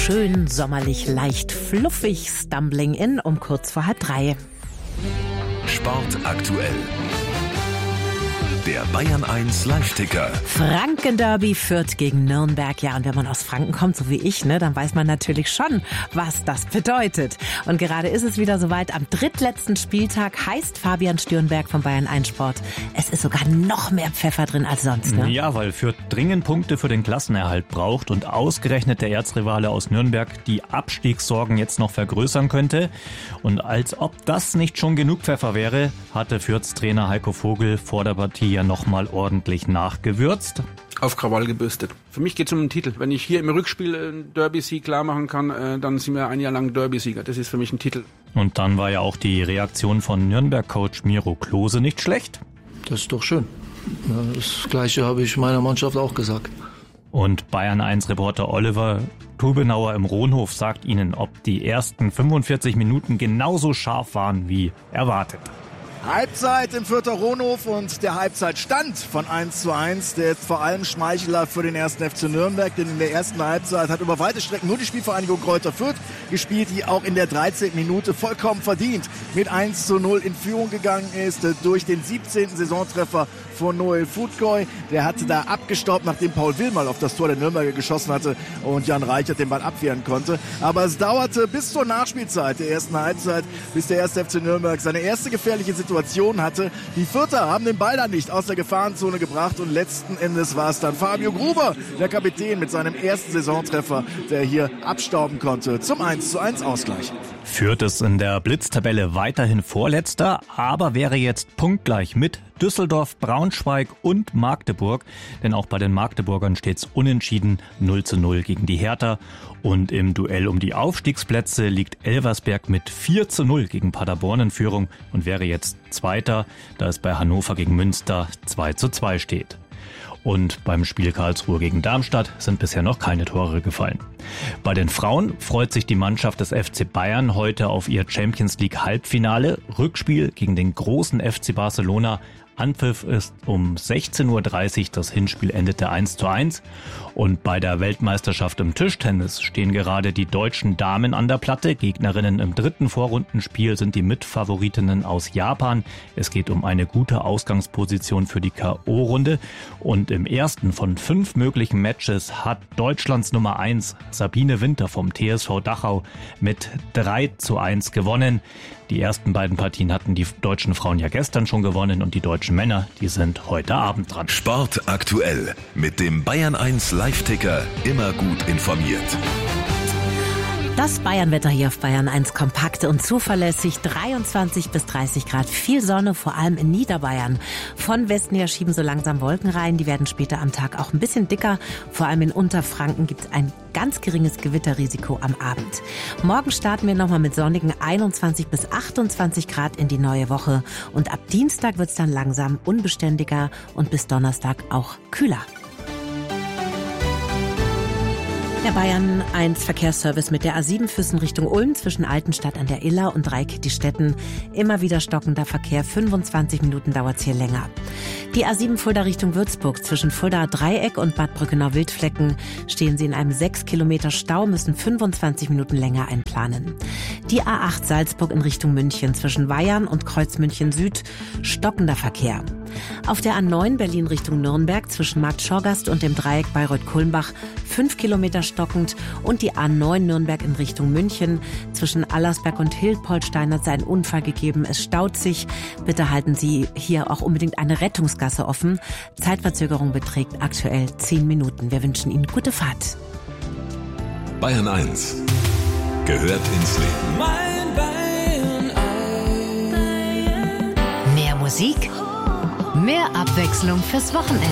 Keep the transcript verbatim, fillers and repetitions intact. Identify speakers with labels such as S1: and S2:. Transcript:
S1: schön sommerlich, leicht fluffig, Stumbling in um kurz vor halb drei.
S2: Sport aktuell. Der Bayern eins Live-Ticker.
S1: Franken-Derby Fürth gegen Nürnberg. Ja, und wenn man aus Franken kommt, so wie ich, ne, dann weiß man natürlich schon, was das bedeutet. Und gerade ist es wieder soweit. Am drittletzten Spieltag heißt Fabian Stürnberg von Bayern eins Sport. Es ist sogar noch mehr Pfeffer drin als sonst, ne?
S3: Ja, weil Fürth dringend Punkte für den Klassenerhalt braucht und ausgerechnet der Erzrivale aus Nürnberg die Abstiegssorgen jetzt noch vergrößern könnte. Und als ob das nicht schon genug Pfeffer wäre, hatte Fürths Trainer Heiko Vogel vor der Partie ja nochmal ordentlich nachgewürzt.
S4: Auf Krawall gebürstet. Für mich geht es um den Titel. Wenn ich hier im Rückspiel einen Derby-Sieg klar machen kann, dann sind wir ein Jahr lang Derby-Sieger. Das ist für mich ein Titel.
S3: Und dann war ja auch die Reaktion von Nürnberg-Coach Miro Klose nicht schlecht.
S5: Das ist doch schön. Das Gleiche habe ich meiner Mannschaft auch gesagt.
S3: Und Bayern eins Reporter Oliver Tubenauer im Rohnhof sagt Ihnen, ob die ersten fünfundvierzig Minuten genauso scharf waren wie erwartet.
S6: Halbzeit im Fürther Rohnhof und der Halbzeitstand von eins zu eins, der ist vor allem schmeichelhaft für den ersten F C Nürnberg, denn in der ersten Halbzeit hat über weite Strecken nur die Spielvereinigung Greuther Fürth gespielt, die auch in der dreizehnten Minute vollkommen verdient mit eins zu null in Führung gegangen ist durch den siebzehnten Saisontreffer von Noel Futkoy. Der hatte da abgestaubt, nachdem Paul Willmal auf das Tor der Nürnberger geschossen hatte und Jan Reichert den Ball abwehren konnte. Aber es dauerte bis zur Nachspielzeit der ersten Halbzeit, bis der erste F C Nürnberg seine erste gefährliche Situation hatte. Die Fürther haben den Ball dann nicht aus der Gefahrenzone gebracht und letzten Endes war es dann Fabio Gruber, der Kapitän, mit seinem ersten Saisontreffer, der hier abstauben konnte zum eins zu eins Ausgleich.
S3: Fürth ist in der Blitztabelle weiterhin Vorletzter, aber wäre jetzt punktgleich mit Düsseldorf, Braunschweig und Magdeburg. Denn auch bei den Magdeburgern steht's unentschieden null zu null gegen die Hertha. Und im Duell um die Aufstiegsplätze liegt Elversberg mit vier zu null gegen Paderborn in Führung und wäre jetzt Zweiter, da es bei Hannover gegen Münster zwei zu zwei steht. Und beim Spiel Karlsruhe gegen Darmstadt sind bisher noch keine Tore gefallen. Bei den Frauen freut sich die Mannschaft des F C Bayern heute auf ihr Champions League Halbfinale. Rückspiel gegen den großen F C Barcelona. Anpfiff ist um sechzehn Uhr dreißig, das Hinspiel endete eins zu eins. Und bei der Weltmeisterschaft im Tischtennis stehen gerade die deutschen Damen an der Platte. Gegnerinnen im dritten Vorrundenspiel sind die Mitfavoritinnen aus Japan. Es geht um eine gute Ausgangsposition für die K O-Runde. Und im ersten von fünf möglichen Matches hat Deutschlands Nummer eins Sabine Winter vom T S V Dachau mit drei zu eins gewonnen. Die ersten beiden Partien hatten die deutschen Frauen ja gestern schon gewonnen und die deutschen Männer, die sind heute Abend dran.
S2: Sport aktuell mit dem Bayern eins Live-Ticker, immer gut informiert.
S1: Das Bayernwetter hier auf Bayern eins kompakt und zuverlässig, dreiundzwanzig bis dreißig Grad, viel Sonne, vor allem in Niederbayern. Von Westen her schieben so langsam Wolken rein, die werden später am Tag auch ein bisschen dicker. Vor allem in Unterfranken gibt es ein ganz geringes Gewitterrisiko am Abend. Morgen starten wir nochmal mit sonnigen einundzwanzig bis achtundzwanzig Grad in die neue Woche. Und ab Dienstag wird es dann langsam unbeständiger und bis Donnerstag auch kühler. Der Bayern eins Verkehrsservice mit der A sieben Füssen Richtung Ulm zwischen Altenstadt an der Iller und Dreieck-die-Stetten. Immer wieder stockender Verkehr, fünfundzwanzig Minuten dauert's hier länger. Die A sieben Fulda Richtung Würzburg zwischen Fulda Dreieck und Bad Brückenau-Wildflecken stehen Sie in einem sechs Kilometer Stau, müssen fünfundzwanzig Minuten länger einplanen. Die A acht Salzburg in Richtung München zwischen Weyarn und Kreuz München Süd, stockender Verkehr. Auf der A neun Berlin Richtung Nürnberg zwischen Markt Schorgast und dem Dreieck Bayreuth-Kulmbach fünf Kilometer stockend und die A neun Nürnberg in Richtung München zwischen Allersberg und Hildpolstein hat es einen Unfall gegeben. Es staut sich. Bitte halten Sie hier auch unbedingt eine Rettungsgasse offen. Zeitverzögerung beträgt aktuell zehn Minuten. Wir wünschen Ihnen gute Fahrt.
S2: Bayern eins gehört ins Leben.
S7: Mein Bayern eins.
S8: Mehr Musik, mehr Abwechslung fürs Wochenende.